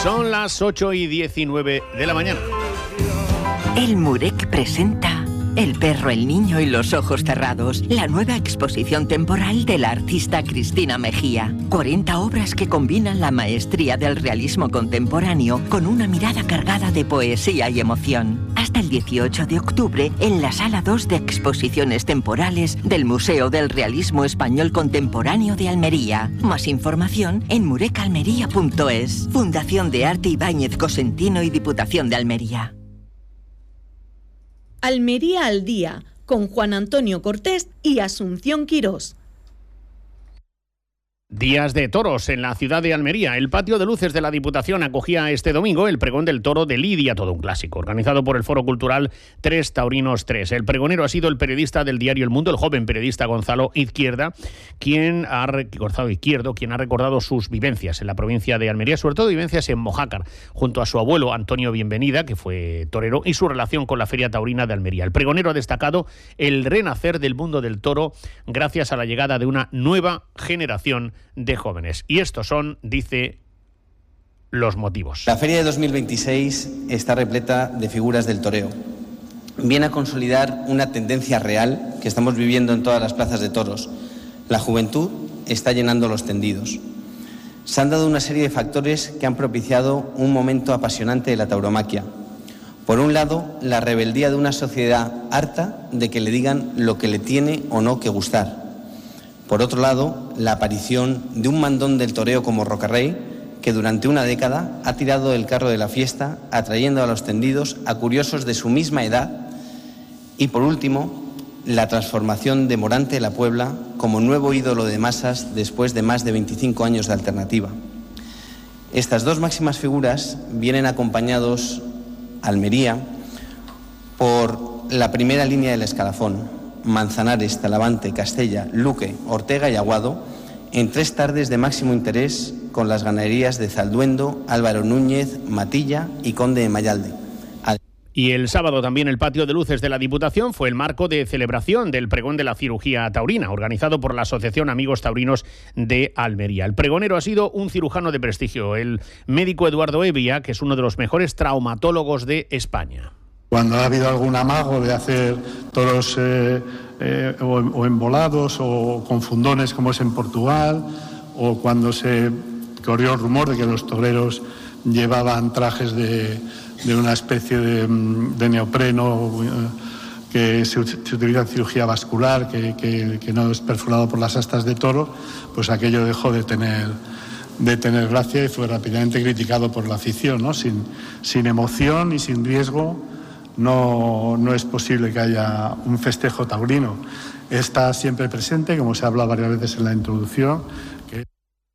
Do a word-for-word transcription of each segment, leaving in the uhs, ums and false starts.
Son las ocho y diecinueve de la mañana. El Murec presenta El perro, el niño y los ojos cerrados, la nueva exposición temporal de la artista Cristina Mejía. cuarenta obras que combinan la maestría del realismo contemporáneo con una mirada cargada de poesía y emoción. Hasta el dieciocho de octubre en la Sala dos de Exposiciones Temporales del Museo del Realismo Español Contemporáneo de Almería. Más información en murecalmería punto es. Fundación de Arte Ibáñez Cosentino y Diputación de Almería. Almería al día, con Juan Antonio Cortés y Asunción Quirós. Días de toros en la ciudad de Almería. El patio de luces de la Diputación acogía este domingo el pregón del toro de Lidia, todo un clásico, organizado por el Foro Cultural Tres Taurinos tres. El pregonero ha sido el periodista del diario El Mundo, el joven periodista Gonzalo Izquierda, quien ha, Gonzalo Izquierdo, quien ha recordado sus vivencias en la provincia de Almería, sobre todo vivencias en Mojácar, junto a su abuelo Antonio Bienvenida, que fue torero, y su relación con la Feria Taurina de Almería. El pregonero ha destacado el renacer del mundo del toro gracias a la llegada de una nueva generación de jóvenes. Y estos son, dice, los motivos. La Feria de dos mil veintiséis está repleta de figuras del toreo. Viene a consolidar una tendencia real que estamos viviendo en todas las plazas de toros. La juventud está llenando los tendidos. Se han dado una serie de factores que han propiciado un momento apasionante de la tauromaquia. Por un lado, la rebeldía de una sociedad harta de que le digan lo que le tiene o no que gustar. Por otro lado, la aparición de un mandón del toreo como Rocarrey, que durante una década ha tirado del carro de la fiesta, atrayendo a los tendidos a curiosos de su misma edad. Y por último, la transformación de Morante de la Puebla como nuevo ídolo de masas después de más de veinticinco años de alternativa. Estas dos máximas figuras vienen acompañados a Almería por la primera línea del escalafón: Manzanares, Talavante, Castella, Luque, Ortega y Aguado, en tres tardes de máximo interés con las ganaderías de Zalduendo, Álvaro Núñez, Matilla y Conde de Mayalde. Y el sábado también el patio de luces de la Diputación fue el marco de celebración del pregón de la cirugía taurina, organizado por la Asociación Amigos Taurinos de Almería. El pregonero ha sido un cirujano de prestigio, el médico Eduardo Evia, que es uno de los mejores traumatólogos de España. Cuando ha habido algún amago de hacer toros eh, eh, o, o embolados o con fundones como es en Portugal, o cuando se corrió el rumor de que los toreros llevaban trajes de, de una especie de, de neopreno eh, que se, se utiliza en cirugía vascular, que, que, que no es perforado por las astas de toro, pues aquello dejó de tener... de tener gracia y fue rápidamente criticado por la afición, ¿no? Sin, sin emoción y sin riesgo no, no es posible que haya un festejo taurino. Está siempre presente, como se ha hablado varias veces en la introducción. Que...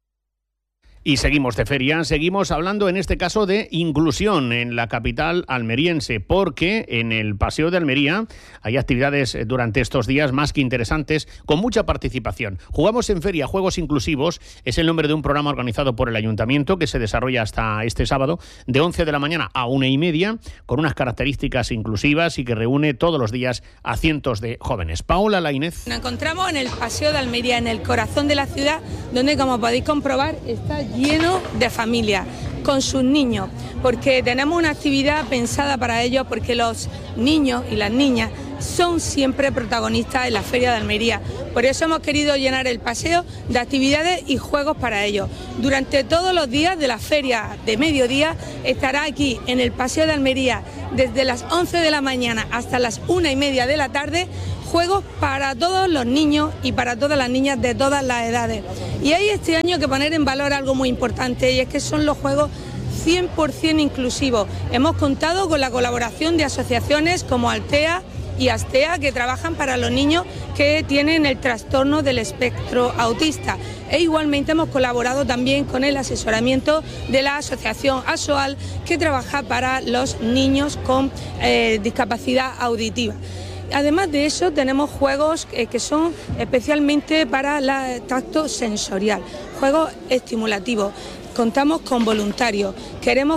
Y seguimos de feria, seguimos hablando en este caso de inclusión en la capital almeriense, porque en el Paseo de Almería hay actividades durante estos días más que interesantes, con mucha participación. Jugamos en Feria, Juegos Inclusivos, es el nombre de un programa organizado por el Ayuntamiento que se desarrolla hasta este sábado, de once de la mañana a una y media, con unas características inclusivas y que reúne todos los días a cientos de jóvenes. Paola Lainez. Nos encontramos en el Paseo de Almería, en el corazón de la ciudad, donde, como podéis comprobar, está lleno de familias con sus niños, porque tenemos una actividad pensada para ellos, porque los niños y las niñas son siempre protagonistas en la Feria de Almería. Por eso hemos querido llenar el paseo de actividades y juegos para ellos. Durante todos los días de la feria de mediodía estará aquí en el Paseo de Almería desde las once de la mañana hasta las una y media de la tarde, juegos para todos los niños y para todas las niñas de todas las edades. Y hay este año que poner en valor algo muy importante, y es que son los juegos cien por ciento inclusivos. Hemos contado con la colaboración de asociaciones como Altea y Astea, que trabajan para los niños que tienen el trastorno del espectro autista. E igualmente hemos colaborado también con el asesoramiento de la asociación ASOAL, que trabaja para los niños con eh, discapacidad auditiva. Además de eso, tenemos juegos eh, que son especialmente para el tacto sensorial, juegos estimulativos. Contamos con voluntarios. Queremos que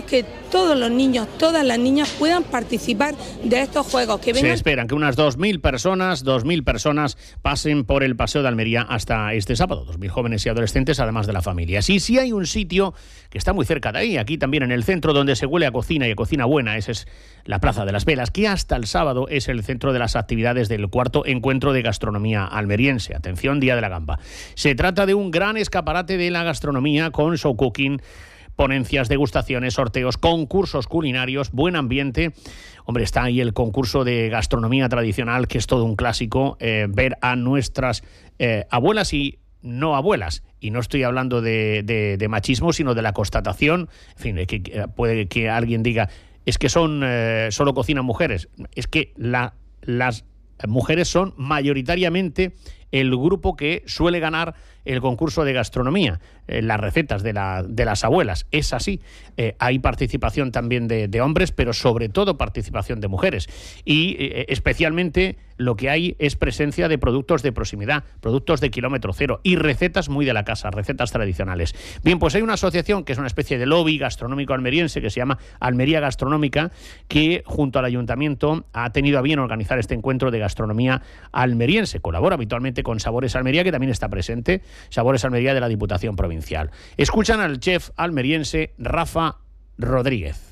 todos los niños, todas las niñas puedan participar de estos juegos. Que vengan... Se esperan que unas dos mil personas, dos mil personas pasen por el Paseo de Almería hasta este sábado, dos mil jóvenes y adolescentes, además de la familia. Sí, sí hay un sitio que está muy cerca de ahí, aquí también en el centro, donde se huele a cocina y a cocina buena, esa es la Plaza de las Velas, que hasta el sábado es el centro de las actividades del cuarto encuentro de gastronomía almeriense. Atención, Día de la Gamba. Se trata de un gran escaparate de la gastronomía con show cooking, ponencias, degustaciones, sorteos, concursos culinarios, buen ambiente. Hombre, está ahí el concurso de gastronomía tradicional, que es todo un clásico, eh, ver a nuestras eh, abuelas y no abuelas. Y no estoy hablando de, de, de machismo, sino de la constatación. En fin, que, que puede que alguien diga, es que son eh, solo cocinan mujeres. Es que la, las mujeres son mayoritariamente el grupo que suele ganar el concurso de gastronomía, eh, las recetas de, la, de las abuelas. Es así. Eh, hay participación también de, de hombres, pero sobre todo participación de mujeres. Y eh, especialmente lo que hay es presencia de productos de proximidad, productos de kilómetro cero y recetas muy de la casa, recetas tradicionales. Bien, pues hay una asociación que es una especie de lobby gastronómico almeriense que se llama Almería Gastronómica, que junto al ayuntamiento ha tenido a bien organizar este encuentro de gastronomía almeriense. Colabora habitualmente con Sabores Almería, que también está presente, Sabores Almería de la Diputación Provincial. Escuchan al chef almeriense Rafa Rodríguez.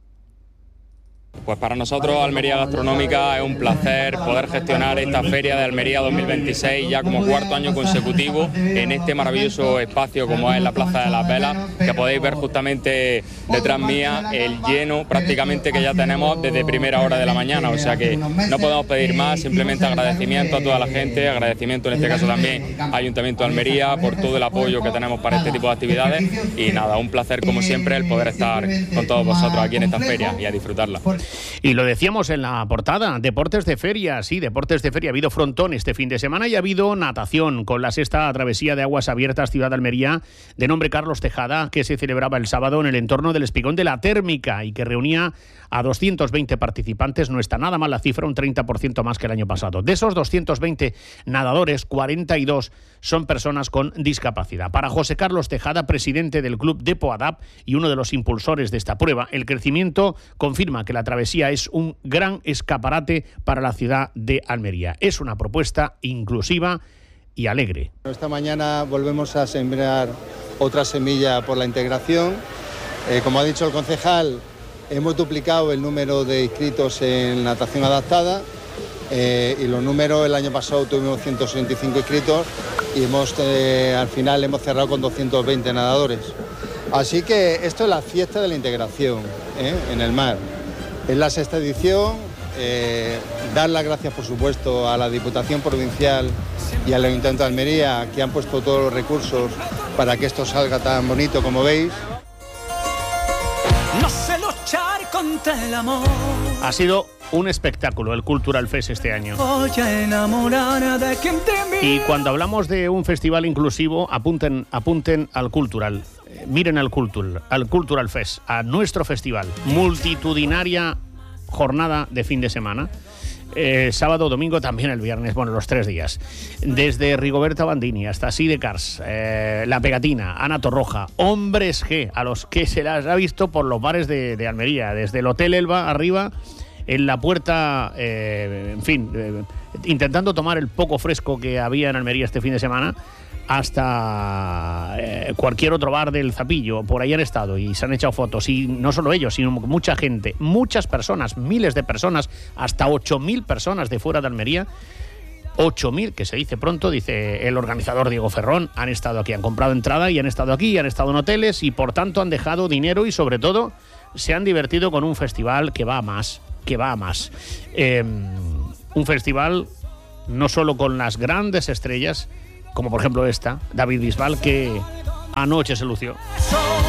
Pues para nosotros Almería Gastronómica es un placer poder gestionar esta Feria de Almería dos mil veintiséis ya como cuarto año consecutivo en este maravilloso espacio como es la Plaza de las Velas, que podéis ver justamente detrás mía el lleno prácticamente que ya tenemos desde primera hora de la mañana, o sea que no podemos pedir más, simplemente agradecimiento a toda la gente, agradecimiento en este caso también al Ayuntamiento de Almería por todo el apoyo que tenemos para este tipo de actividades y nada, un placer como siempre el poder estar con todos vosotros aquí en esta feria y a disfrutarla. Y lo decíamos en la portada, deportes de feria, sí, deportes de feria. Ha habido frontón este fin de semana y ha habido natación con la sexta travesía de aguas abiertas Ciudad de Almería de nombre Carlos Tejada, que se celebraba el sábado en el entorno del Espigón de la Térmica y que reunía a doscientos veinte participantes. No está nada mal la cifra, un treinta por ciento más que el año pasado. De esos doscientos veinte nadadores, cuarenta y dos son personas con discapacidad. Para José Carlos Tejada, presidente del Club de Poadap y uno de los impulsores de esta prueba, el crecimiento confirma que la travesía es un gran escaparate para la ciudad de Almería. Es una propuesta inclusiva y alegre. Esta mañana volvemos a sembrar otra semilla por la integración. Eh, como ha dicho el concejal, hemos duplicado el número de inscritos en natación adaptada eh, y los números, el año pasado tuvimos ciento sesenta y cinco inscritos y hemos, eh, al final hemos cerrado con doscientos veinte nadadores. Así que esto es la fiesta de la integración ¿eh? en el mar. Es la sexta edición, eh, dar las gracias por supuesto a la Diputación Provincial y al Ayuntamiento de Almería, que han puesto todos los recursos para que esto salga tan bonito como veis. No sé luchar contra el amor. Ha sido un espectáculo el Cultural Fest este año. Y cuando hablamos de un festival inclusivo, apunten, apunten al Cultural. Miren al Cultural, al Cultural Fest, a nuestro festival. Multitudinaria jornada de fin de semana. Eh, sábado, domingo, también el viernes, bueno, los tres días. Desde Rigoberta Bandini hasta Sidecars, eh, La Pegatina, Ana Torroja, Hombres G, a los que se las ha visto por los bares de, de Almería, desde el Hotel Elba arriba, en la puerta, eh, en fin, eh, intentando tomar el poco fresco que había en Almería este fin de semana, hasta eh, cualquier otro bar del Zapillo, por ahí han estado y se han echado fotos, y no solo ellos, sino mucha gente, muchas personas, miles de personas, hasta ocho mil personas de fuera de Almería, ocho mil, que se dice pronto, dice el organizador Diego Ferrón, han estado aquí, han comprado entrada y han estado aquí, han estado en hoteles y por tanto han dejado dinero y sobre todo se han divertido con un festival que va a más, que va a más. Eh, un festival no solo con las grandes estrellas, como por ejemplo esta, David Bisbal, que anoche se lució.